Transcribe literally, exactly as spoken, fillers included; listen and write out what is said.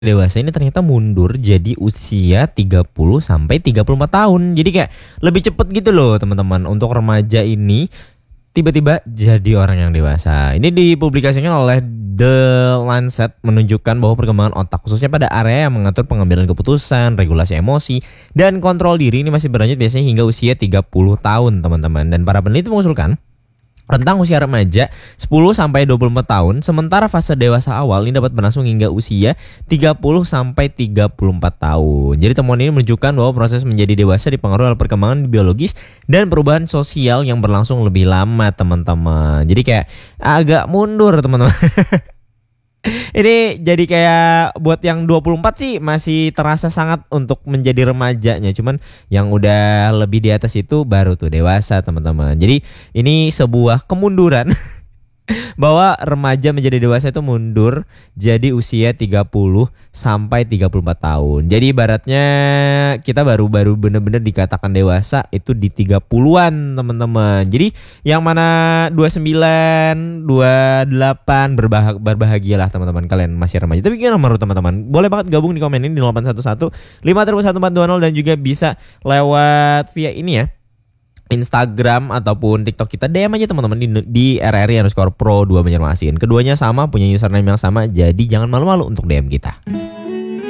Dewasa ini ternyata mundur jadi usia tiga puluh sampai tiga puluh empat tahun. Jadi kayak lebih cepet gitu loh teman-teman. Untuk remaja ini tiba-tiba jadi orang yang dewasa. Ini dipublikasikan oleh The Lancet, menunjukkan bahwa perkembangan otak khususnya pada area yang mengatur pengambilan keputusan, regulasi emosi, dan kontrol diri ini masih berlanjut biasanya hingga usia tiga puluh tahun teman-teman. Dan para peneliti mengusulkan rentang usia remaja sepuluh sampai dua puluh empat tahun, sementara fase dewasa awal ini dapat berlangsung hingga usia tiga puluh sampai tiga puluh empat tahun. Jadi temuan ini menunjukkan bahwa proses menjadi dewasa dipengaruhi oleh perkembangan biologis dan perubahan sosial yang berlangsung lebih lama, teman-teman. Jadi kayak agak mundur, teman-teman. Ini jadi kayak buat yang dua puluh empat sih masih terasa sangat untuk menjadi remajanya. Cuman yang udah lebih di atas itu baru tuh dewasa, teman-teman. Jadi ini sebuah kemunduran bahwa remaja menjadi dewasa itu mundur jadi usia tiga puluh sampai tiga puluh empat tahun. Jadi ibaratnya kita baru-baru bener-bener dikatakan dewasa itu di tiga puluhan, teman-teman. Jadi yang mana dua puluh sembilan, dua puluh delapan berbahag berbahagialah teman-teman, kalian masih remaja. Tapi gimana menurut teman-teman? Boleh banget gabung di komen ini di delapan satu satu lima satu satu empat dua nol, dan juga bisa lewat via ini ya, Instagram ataupun TikTok kita, D M aja teman-teman di, di R R I underscore pro dua Banjarmasin. Keduanya sama, punya username yang sama, jadi jangan malu-malu untuk D M kita.